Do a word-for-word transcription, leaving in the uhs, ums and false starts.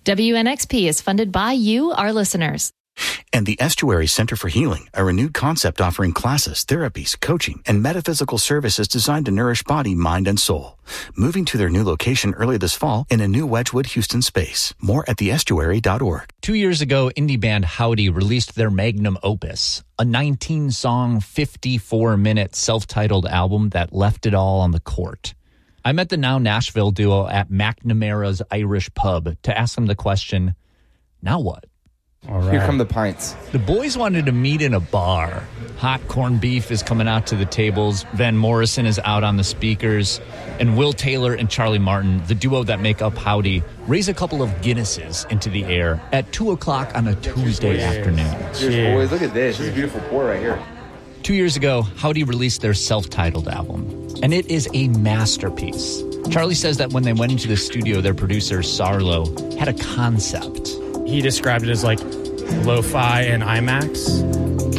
W N X P is funded by you, our listeners. And the Estuary Center for Healing, a renewed concept offering classes, therapies, coaching, and metaphysical services designed to nourish body, mind, and soul. Moving to their new location early this fall in a new Wedgwood, Houston space. More at the estuary dot org. Two years ago, indie band Howdy released their magnum opus, a nineteen-song, fifty-four minute self-titled album that left it all on the court. I met the now Nashville duo at McNamara's Irish Pub to ask them the question, now what? All right. Here come the pints. The boys wanted to meet in a bar. Hot corned beef is coming out to the tables. Van Morrison is out on the speakers. And Will Taylor and Charlie Martin, the duo that make up Howdy, raise a couple of Guinnesses into the air at two o'clock on a Tuesday afternoon. Cheers, boys. Look at this. This is a beautiful pour right here. Two years ago, Howdy released their self-titled album, and it is a masterpiece. Charlie says that when they went into the studio, their producer, Sarlo, had a concept. He described it as like lo-fi and IMAX.